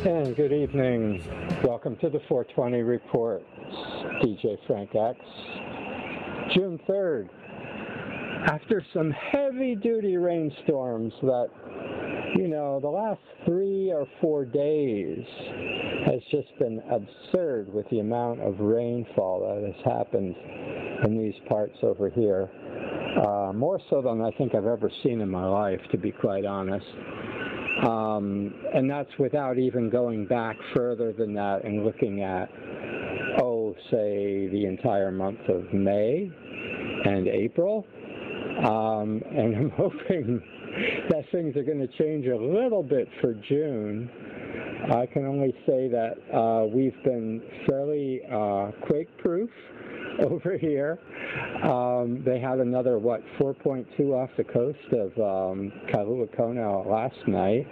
And good evening. Welcome to the 420 Report. DJ Frank X. June 3rd. After some heavy-duty rainstorms that, the last 3 or 4 days has just been absurd with the amount of rainfall that has happened in these parts over here. More so than I think I've ever seen in my life, to be quite honest. And that's without even going back further than that and looking at, say, the entire month of May and April. And I'm hoping that things are going to change a little bit for June. I can only say that we've been fairly quake-proof over here. They had another, 4.2 off the coast of Kailua Kona last night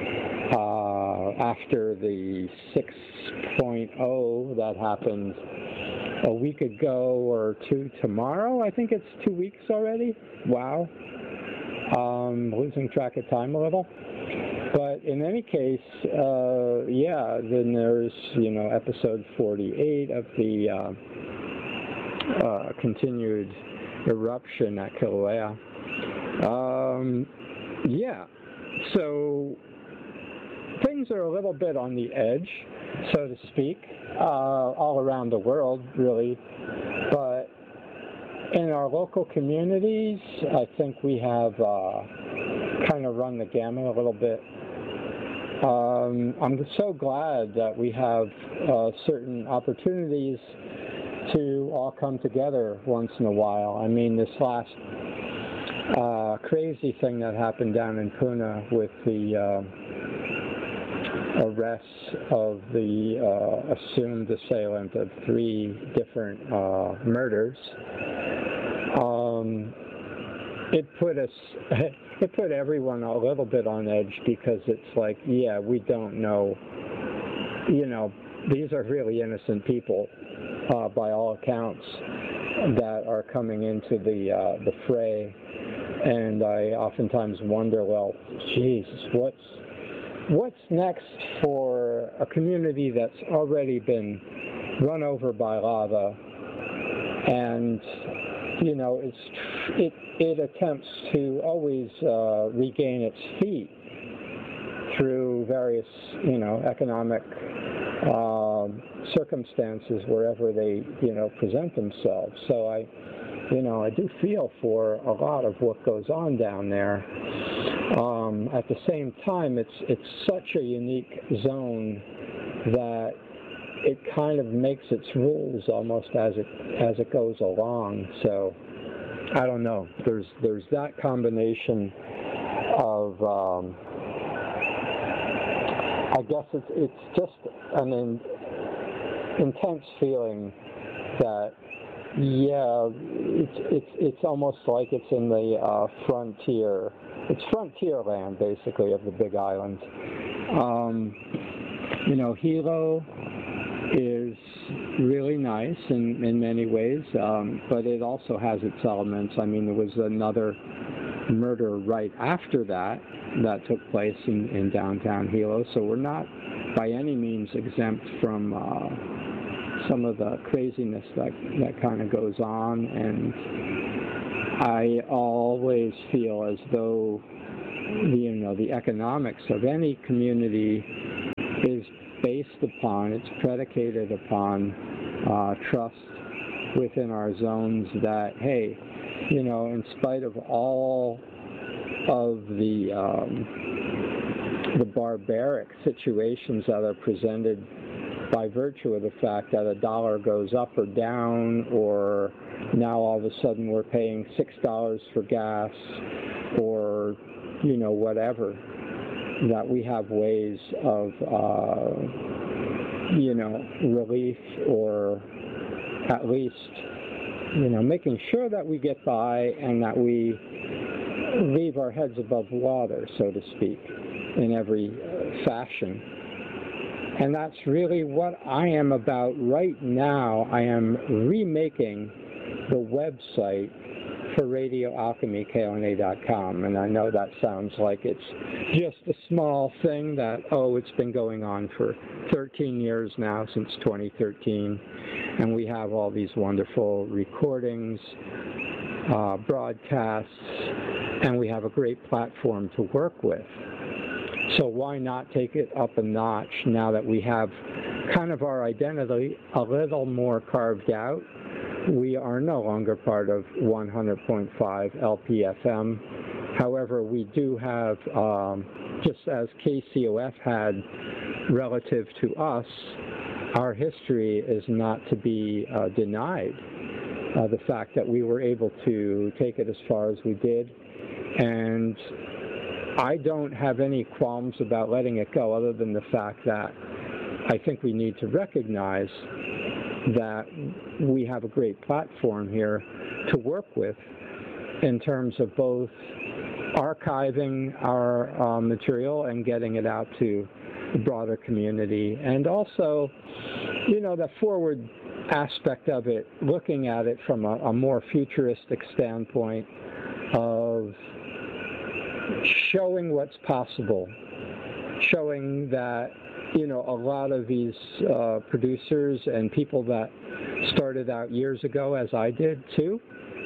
after the 6.0 that happened a week ago or two tomorrow. I think it's 2 weeks already. Wow. Losing track of time a little. But in any case, then there's, episode 48 of the continued eruption at Kilauea. So things are a little bit on the edge, so to speak, all around the world, really. But in our local communities, I think we have kind of run the gamut a little bit. I'm so glad that we have certain opportunities to all come together once in a while. I mean, this last crazy thing that happened down in Puna with the arrests of the assumed assailant of 3 different murders, it put everyone a little bit on edge, because it's like, we don't know, these are really innocent people, by all accounts, that are coming into the fray. And I oftentimes wonder, what's next for a community that's already been run over by lava, and it attempts to always regain its feet through various economic circumstances wherever they present themselves. So I do feel for a lot of what goes on down there. At the same time, it's such a unique zone that it kind of makes its rules almost as it goes along. So I don't know. There's that combination of I guess it's just an intense feeling that it's almost like it's in the frontier. It's frontier land, basically, of the Big Island. Hilo is really nice in many ways, but it also has its elements. I mean, there was another murder right after that took place in downtown Hilo, so we're not by any means exempt from some of the craziness that kind of goes on. And I always feel as though the economics of any community is based upon, it's predicated upon trust within our zones that, hey, in spite of all of the barbaric situations that are presented by virtue of the fact that a dollar goes up or down, or now all of a sudden we're paying $6 for gas, or whatever, that we have ways of relief, or at least making sure that we get by and that we leave our heads above water, so to speak, in every fashion. And that's really what I am about right now. I am remaking the website for Radio Alchemy, KONA.com. And I know that sounds like it's just a small thing that, it's been going on for 13 years now, since 2013. And we have all these wonderful recordings, broadcasts, and we have a great platform to work with. So why not take it up a notch now that we have kind of our identity a little more carved out? We are no longer part of 100.5 LPFM. However, we do have, just as KCOF had relative to us, our history is not to be denied. The fact that we were able to take it as far as we did, and I don't have any qualms about letting it go, other than the fact that I think we need to recognize that we have a great platform here to work with in terms of both archiving our material and getting it out to the broader community, and also, the forward aspect of it, looking at it from a more futuristic standpoint of showing what's possible, showing that, a lot of these producers and people that started out years ago, as I did too,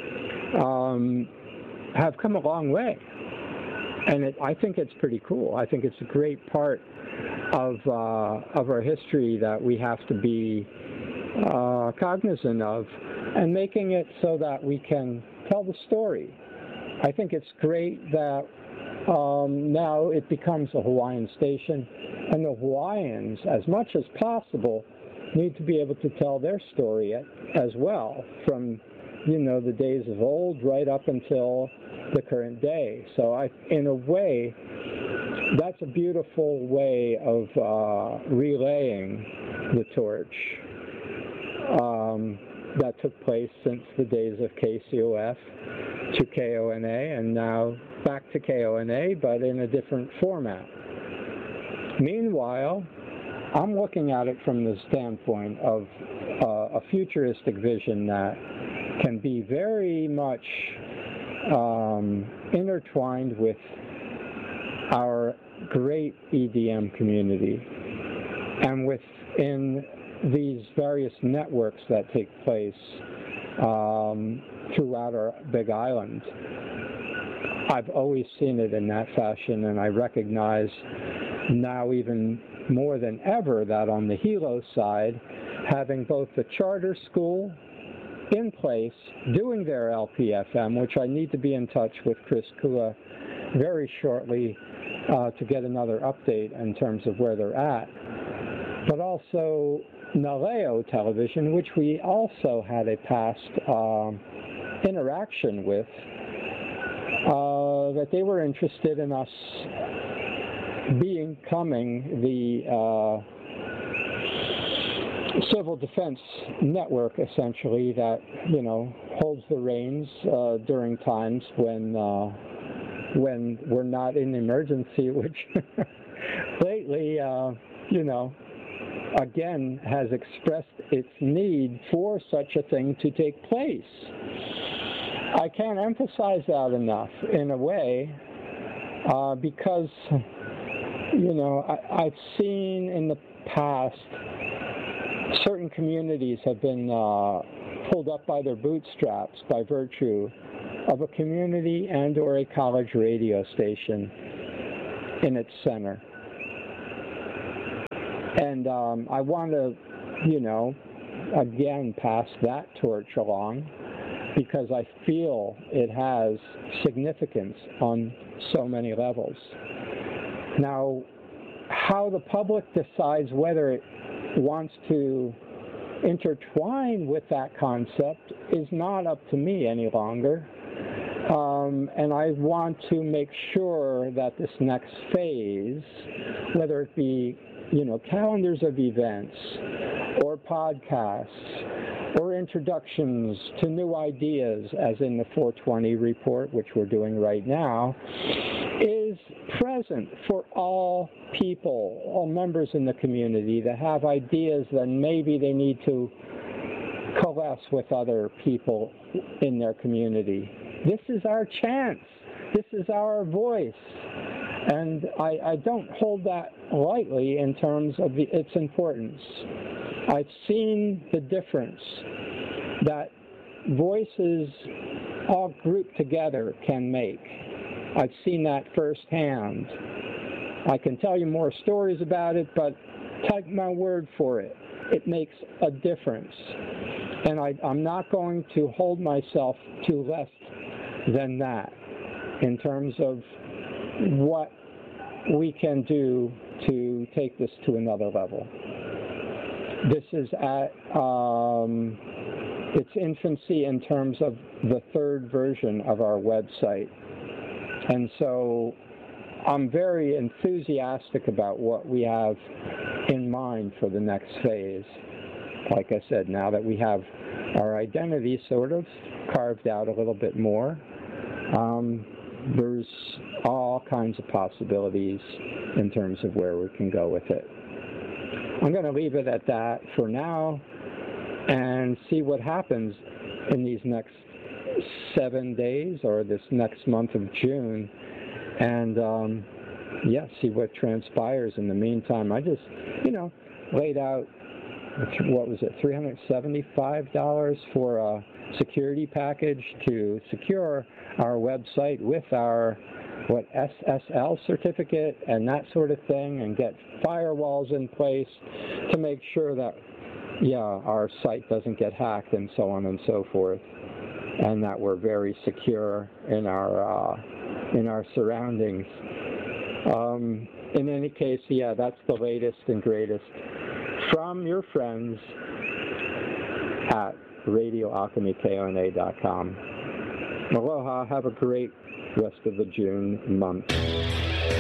have come a long way. And I think it's pretty cool. I think it's a great part of our history that we have to be cognizant of, and making it so that we can tell the story. I think it's great that now it becomes a Hawaiian station, and the Hawaiians, as much as possible, need to be able to tell their story as well, from the days of old right up until the current day. So in a way, that's a beautiful way of relaying the torch that took place since the days of KCOF to KONA, and now back to KONA, but in a different format. Meanwhile, I'm looking at it from the standpoint of a futuristic vision that can be very much intertwined with our great EDM community, and within these various networks that take place throughout our Big Island. I've always seen it in that fashion, and I recognize now even more than ever that on the Hilo side, having both the charter school in place doing their LPFM, which I need to be in touch with Chris Kua very shortly to get another update in terms of where they're at, but also Naleo Television, which we also had a past interaction with, that they were interested in us becoming the civil defense network, essentially, that holds the reins during times when we're not in emergency, which lately again has expressed its need for such a thing to take place. I can't emphasize that enough, in a way, because I've seen in the past certain communities have been pulled up by their bootstraps by virtue of a community and or a college radio station in its center. And I want to, again, pass that torch along, because I feel it has significance on so many levels. Now, how the public decides whether it wants to intertwine with that concept is not up to me any longer. And I want to make sure that this next phase, whether it be, calendars of events or podcasts or introductions to new ideas, as in the 420 report, which we're doing right now, is present for all people, all members in the community that have ideas that maybe they need to coalesce with other people in their community. this is our chance. This is our voice. And I don't hold that lightly in terms of its importance. I've seen the difference that voices all grouped together can make. I've seen that firsthand. I can tell you more stories about it, but take my word for it. It makes a difference. And I'm not going to hold myself to less than that in terms of what we can do to take this to another level. This is at its infancy in terms of the third version of our website. And so I'm very enthusiastic about what we have in mind for the next phase. Like I said, now that we have our identity sort of carved out a little bit more, there's all kinds of possibilities in terms of where we can go with it. I'm going to leave it at that for now and see what happens in these next 7 days or this next month of June, and see what transpires in the meantime. I just, laid out, what was it, $375 for a security package to secure our website with our SSL certificate and that sort of thing, and get firewalls in place to make sure that our site doesn't get hacked and so on and so forth, and that we're very secure in our surroundings. In any case, that's the latest and greatest from your friends at radioalchemykona.com. Aloha, have a great rest of the June month.